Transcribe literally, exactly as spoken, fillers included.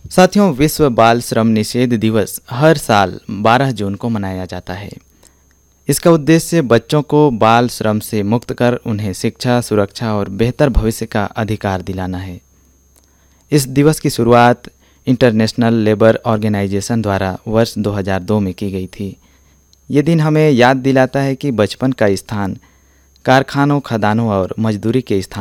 साथियों, विश्व बाल श्रम निषेध दिवस हर साल बारह जून को मनाया जाता है। इसका उद्देश्य बच्चों को बाल श्रम से मुक्त कर उन्हें शिक्षा, सुरक्षा और बेहतर भविष्य का अधिकार दिलाना है। इस दिवस की शुरुआत इंटरनेशनल लेबर ऑर्गेनाइजेशन द्वारा वर्ष दो हज़ार दो में की गई थी। ये दिन हमें याद दिलाता है कि बचपन का स्थान कारखानों, खदानों और मजदूरी के स्थान